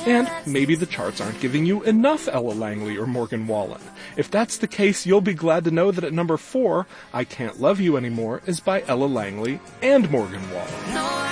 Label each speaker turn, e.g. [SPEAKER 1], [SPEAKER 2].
[SPEAKER 1] And maybe the charts aren't giving you enough Ella Langley or Morgan Wallen. If that's the case, you'll be glad to know that at number 4, I Can't Love You Anymore is by Ella Langley and Morgan Wallen.